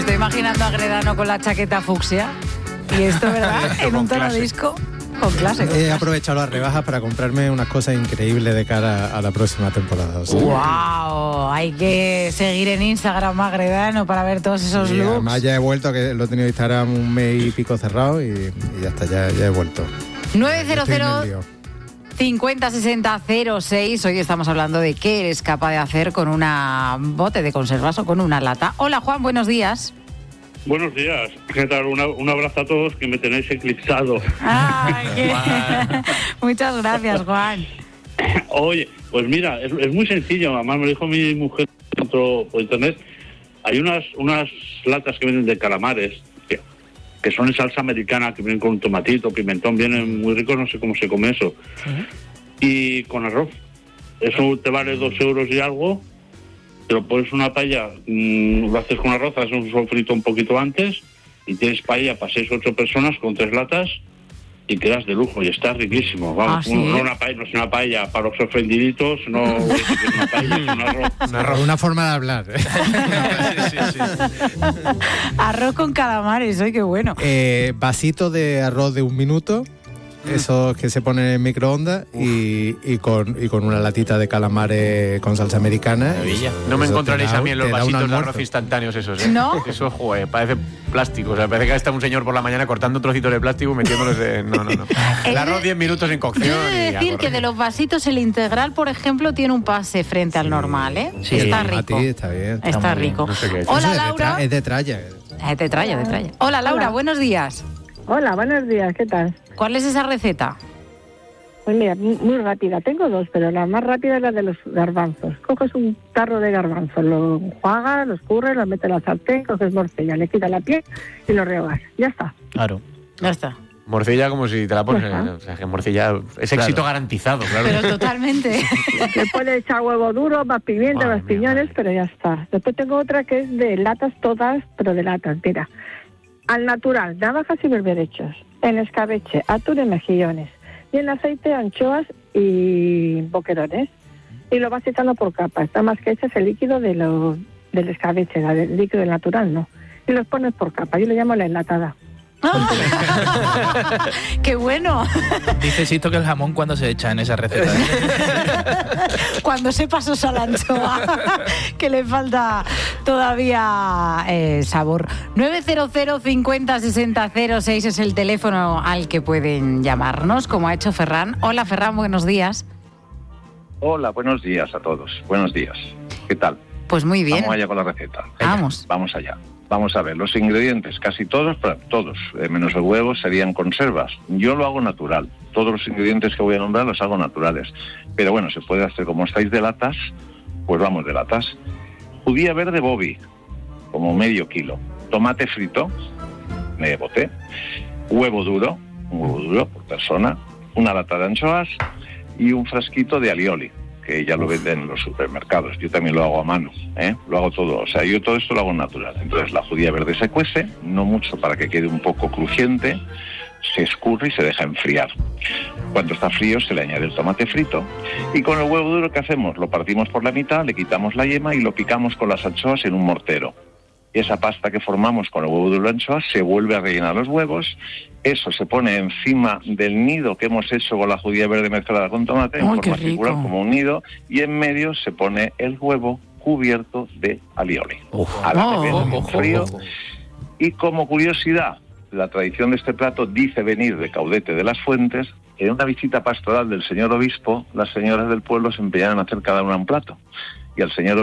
Estoy imaginando a Gredano con la chaqueta fucsia. Y esto, ¿verdad? En un tono disco. Con clase. He aprovechado las rebajas para comprarme unas cosas increíbles de cara a la próxima temporada. O sea. ¡Wow! Hay que seguir en Instagram a Gredano para ver todos esos looks. Además ya he vuelto, que lo he tenido Instagram un mes y pico cerrado y ya está, ya he vuelto. 900 50 60 06. Hoy estamos hablando de qué eres capaz de hacer con una bote de conservas o con una lata. Hola Juan, buenos días. Buenos días, ¿qué tal? Un abrazo a todos que me tenéis eclipsado. Muchas gracias, Juan. Oye, pues mira, es muy sencillo, además me dijo mi mujer por internet, hay unas latas que vienen de calamares, que son en salsa americana, que vienen con tomatito, pimentón, vienen muy ricos, no sé cómo se come eso. ¿Sí? Y con arroz. Eso te vale 2 euros y algo. Te lo pones una paella, lo haces con arroz, haces un sofrito un poquito antes y tienes paella para 6 o 8 personas con 3 latas y quedas de lujo y está riquísimo. Vamos, ¿sí? No es una paella para los ofendiditos, no es una paella, es un arroz. Un arroz, una forma de hablar. Sí. Arroz con calamares, ¡ay, qué bueno! Vasito de arroz de 1 minuto. Esos que se ponen en microondas y con una latita de calamares con salsa americana. No me encontraréis a mí en los vasitos de arroz instantáneos esos, ¿eh? ¿No? Eso, joder, parece plástico. O sea, parece que está un señor por la mañana cortando trocitos de plástico y metiéndolos en... No. El arroz 10 minutos en cocción. Yo he de decir que de los vasitos el integral, por ejemplo, tiene un pase frente al normal, ¿eh? Sí, está rico. Está bien. Está rico. No sé qué es. Hola, Laura. Es de tralla. Es de tralla. Hola, Laura, buenos días. Hola, buenos días, ¿qué tal? ¿Cuál es esa receta? Pues mira, muy rápida. Tengo 2, pero la más rápida es la de los garbanzos. Coges un tarro de garbanzos, lo enjuagas, lo escurres, lo metes en la sartén, coges morcilla, le quitas la piel y lo rehogas. Ya está. Claro. Ya está. Morcilla como si te la pones... O sea, que morcilla es éxito garantizado, claro. Pero totalmente. Le puedes echar huevo duro, más pimienta, más piñones, pero ya está. Después tengo otra que es de latas todas, pero de latas, mira. Al natural, navajas y berberechos. En escabeche, atún y mejillones. Y en aceite, anchoas y boquerones. Y lo vas echando por capas. Nada más que echas el líquido del escabeche, el líquido del natural, ¿no? Y los pones por capas. Yo le llamo la enlatada. ¡Qué bueno! Dice Sisto que el jamón cuando se echa en esa receta. Cuando se pasó a la anchoa, que le falta todavía sabor. 900 50 60 06 es el teléfono al que pueden llamarnos, como ha hecho Ferran. Hola Ferran, buenos días. Hola, buenos días a todos. Buenos días. ¿Qué tal? Pues muy bien. Vamos allá con la receta. Vamos. Vamos allá. Vamos a ver, los ingredientes, casi todos, menos el huevo, serían conservas. Yo lo hago natural. Todos los ingredientes que voy a nombrar los hago naturales. Pero bueno, se puede hacer, como estáis de latas, pues vamos de latas. Judía verde Bobby, como medio kilo. Tomate frito, medio bote. Huevo duro, un huevo duro por persona. Una lata de anchoas y un frasquito de alioli, que ya lo venden en los supermercados. Yo también lo hago a mano, lo hago todo, o sea, yo todo esto lo hago natural. Entonces la judía verde se cuece, no mucho para que quede un poco crujiente, se escurre y se deja enfriar. Cuando está frío se le añade el tomate frito y con el huevo duro, ¿qué hacemos? Lo partimos por la mitad, le quitamos la yema y lo picamos con las anchoas en un mortero. Y esa pasta que formamos con el huevo duro y la anchoa se vuelve a rellenar los huevos. Eso se pone encima del nido que hemos hecho con la judía verde mezclada con tomate, en forma circular como un nido, y en medio se pone el huevo cubierto de alioli. A la vez frío. Y como curiosidad, la tradición de este plato dice venir de Caudete de las Fuentes. En una visita pastoral del señor obispo, las señoras del pueblo se empeñaron a hacer cada una un plato. Y al señor